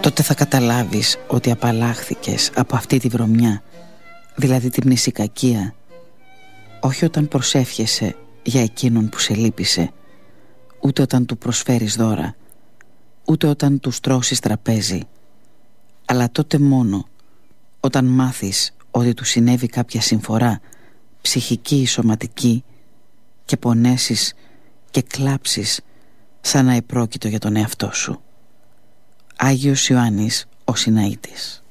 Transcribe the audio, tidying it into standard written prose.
τότε θα καταλάβεις ότι απαλλάχθηκες από αυτή τη βρωμιά, δηλαδή την μνησικακία, όχι όταν προσεύχεσαι για εκείνον που σε λύπησε, ούτε όταν του προσφέρεις δώρα, ούτε όταν του στρώσεις τραπέζι, αλλά τότε μόνο όταν μάθεις ότι του συνέβη κάποια συμφορά ψυχική ή σωματική και πονέσεις και κλάψεις σαν να επρόκειτο για τον εαυτό σου. Άγιος Ιωάννης ο Συναΐτης.